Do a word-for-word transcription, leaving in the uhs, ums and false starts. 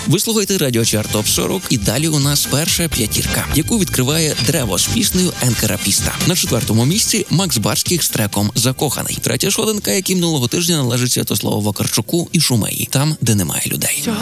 Ви слухаєте радіочарт Топ сорок, і далі у нас перша п'ятірка, яку відкриває Древо з піснею «Енкерапіста». На четвертому місці Макс Барських з треком «Закоханий». Третя сходинка, якій минулого тижня належить Святославу Вакарчуку і Шумеї, там, де немає людей.